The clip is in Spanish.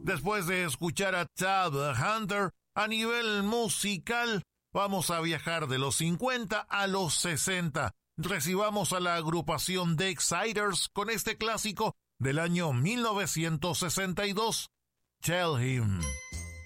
Después de escuchar a Tab Hunter, a nivel musical, vamos a viajar de los 50 a los 60. Recibamos a la agrupación The Exciters con este clásico del año 1962, Tell Him.